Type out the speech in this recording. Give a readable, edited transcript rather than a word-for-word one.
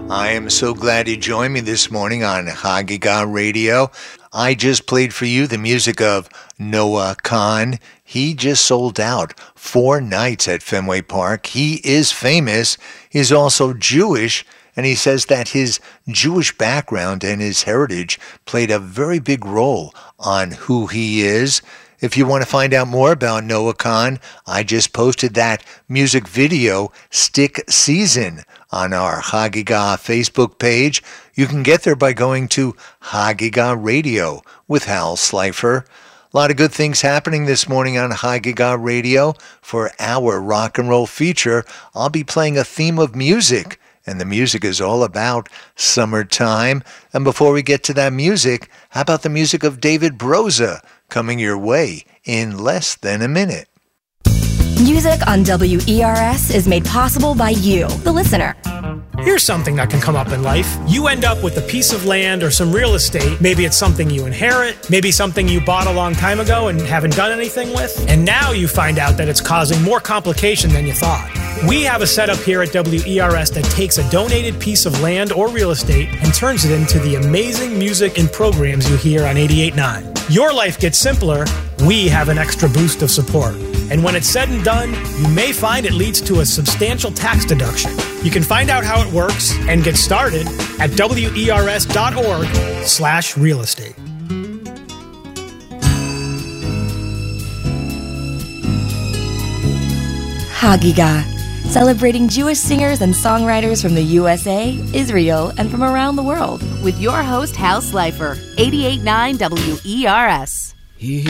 I am so glad you joined me this morning on Hagiga Radio. I just played for you the music of Noah Kahan. He just sold out 4 nights at Fenway Park. He is famous. He's also Jewish, and he says that his Jewish background and his heritage played a very big role on who he is. If you want to find out more about Noah Kahan, I just posted that music video, Stick Season, on our Hagiga Facebook page. You can get there by going to Hagiga Radio with Hal Slifer. A lot of good things happening this morning on Hagiga Radio. For our rock and roll feature, I'll be playing a theme of music, and the music is all about summertime. And before we get to that music, how about the music of David Broza coming your way in less than a minute? Music on WERS is made possible by you, the listener. Here's something that can come up in life. You end up with a piece of land or some real estate. Maybe it's something you inherit, maybe something you bought a long time ago and haven't done anything with. And now you find out that it's causing more complication than you thought. We have a setup here at WERS that takes a donated piece of land or real estate and turns it into the amazing music and programs you hear on 88.9. Your life gets simpler. We have an extra boost of support. And when it's said and done, you may find it leads to a substantial tax deduction. You can find out how it works and get started at wers.org/real estate. Hagiga, celebrating Jewish singers and songwriters from the USA, Israel, and from around the world. With your host, Hal Slifer, 88.9 WERS.